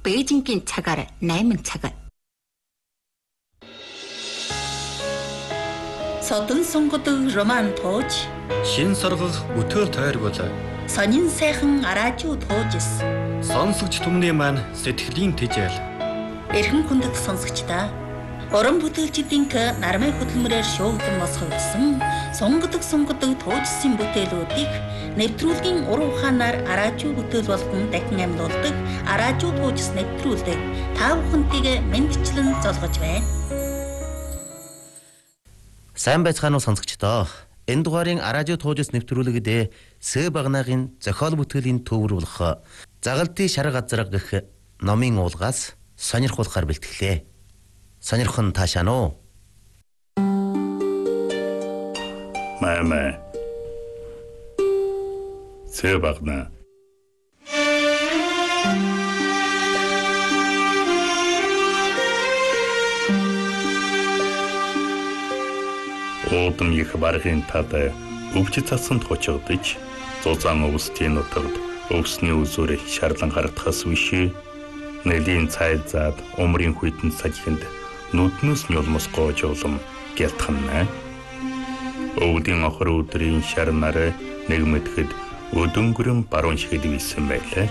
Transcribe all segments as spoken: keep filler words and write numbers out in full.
Бээжингийн цагаар найман цаг. Содон сонгодог роман тууж, шин соргох бүтээл тойргол, сонин сайхан араажуу туужс. Сонсогч түмний маань сэтгэлийн тэжээл. Эрхэм хүндэт сонсогчдаа уран бүтээлчдийн нармай хөдөлмөрөөр шуугдан босгогдсон сонгодог сонгодог туужсын бүтээлүүдийг нэвтрүүлгийн уран ухаанаар араажуу бүтээл болгон дахин амьлуулдаг араажуу туужс нэвтрүүлдэг та бүхэнтэйг мэндчлэн золгож байна. Сайн байцгаана уу сонсогчдоо. Энэ дугаарын араажуу туужс нэвтрүүлэгдээ Сэ Багнаагийн зохиол бүтээлийн төвөр болох Загалтын шар газар гэх номын уулгаас сонирхуулахаар бэлтгэлээ. Сонирхон таашаана уу? Мама. Сэ Багнаа. Одон их баргын тад өвч цасанд хочигдож зузаан өвсдийн нутагт өвсний үзүүр шарлан гаргахаас биш нэлийн цайлзаад умрын хүйтэн сажинд нүднээс нёлмос гоож улам гялтхана. Өвдийн охор өдрийн шарнаар нэгмэтгэд өдөнгөрөн баруун шигэд висэн байлаа.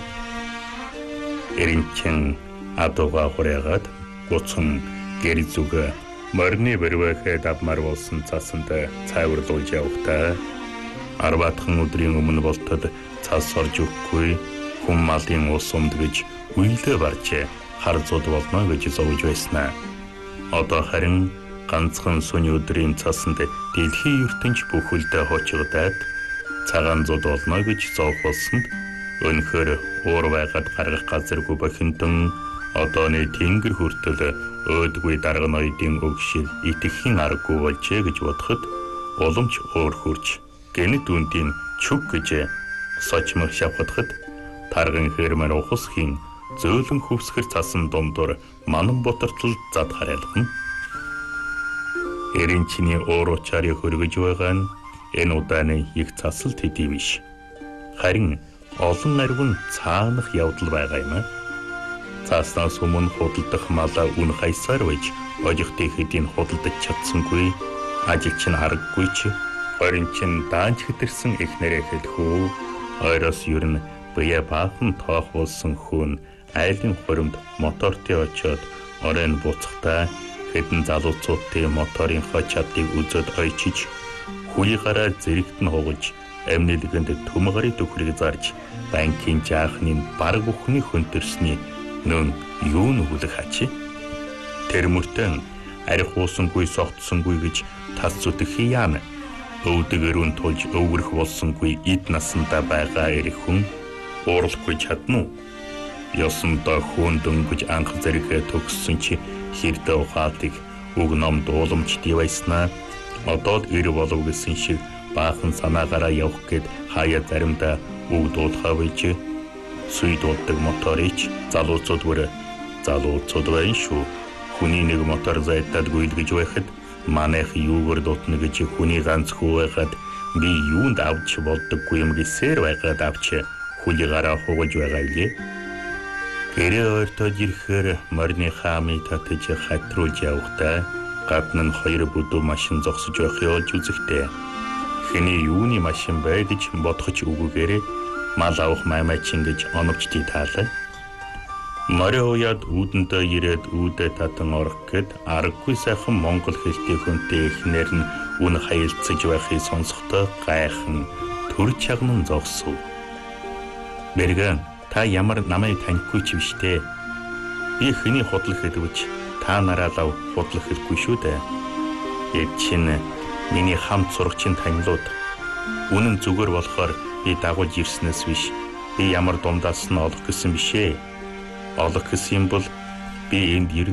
Эринчин адууга хүрээгээд гоцсон гэр зүг морины бэрвэхэд авмар болсон цасанд цайварлуулж явахдаа арваатхан өдрийн өмнө болтод цас орж өгөхгүй хүм малын ус умдгэж үйлдэ барж хар зууд болно гэж зовж байснаа. Одоо харин ганцхан сүний өдрийн цасанд дэлхийн ертөнц бүхэлдээ хочигдаад цагаан зууд болно гэж зовх болсонд өнөхөр уур байгаад гаргах газаргүй бохинтон одооны тэнгэр хүртэл өөдгүй дарга ноёдын өгшил итгэхийн аргагүй болжээ гэж бодоход уламж уур хурж гэнэт үндийн чүг гэж сочмор шавхадахад тарган хэрмэр ухасхийн зөөлөн хөвсгэр цасан дундуур манан ботортол зад харайлгана. Эринчний уур учаары хөргөж байгаа нь энэ удааны их цасал төдий биш. Харин олон арвин цаанах явдал байгаа юм. Цааснаас өмнө худалдах малаа үн хайсаар байж ожигтэй хэдийн худалдаж чадсангүй ажилч нь хараггүй ч орин чин даанч хэтэрсэн эхнэрээ хэлхүү ойроос ер нь бие баахан тоох болсон хүн айлын хуримд мотортой очоод оройн буцахтаа хэдэн залууцуудын моторынхоо чадлыг үзээд ойчиж хүлий гараар зэрэгт нь хугаж амнилгэнд төмгөрийн төхрийг зарж банкын жаахны баг бүхний хөнтөрсний нөн юу нүглэх хачи тэр мөртөн арх уусангүй согтсонгүй гэж тас зүтгэхий яана өвдөгөрөн тулж өвгөрөх болсонгүй эд насандаа байгаа эрх хүн ууралгүй чадна уу ёсондоо хүн дөнгөж анх зэрэгэ төгссөн чи хэрдээ ухаатыг үг ном дууламж дивайснаа одоо ир болов гэсэн шиг баахан санаагаараа явах гээд хаяа заримдаа үг дуулахаа байж сүй дуулдаг моторич залууцууд бүр залууцууд байна шүү. Хүний нэг мотор зайтад гүйлгэж байхад манайх юугаар дутна гэж хүний ганц хүү байхад би юунд авч болдоггүй юм гэсээр байгаад авч хулигараа хугаж байгаа илээ. Гэрээ ойртоод ирэхээр морины хаамыг татаж хатруулж явахдаа гадна нь хоёр бүдүү машин зогсож байхыг олж үзэхтэй. Хэний юуны машин бай гэж бодохч үгүйгээр мал авах маймаачин гэж оновчдий таалаа. Морин уяад үүдэндээ ирээд үүдэ татан орох гэд аргагүй сайхан монгол хэлтэй хүнтэй эхнэр нь үн хаялцаж байхыг сонсохдоо гайхан төр чагнан зогсов. Бэргэн та ямар намайг танихгүй ч биш дээ. Би хэний худлах хэлвэж та нараа лав худлах хэлгүй шүү дээ. Эд чинь миний хамт сурагчийн танилуд. Үнэн зүгээр болохоор би дагуулж ирснээс биш би ямар дундаас нь олох гэсэн бишээ. Олох гэсэн бол би энд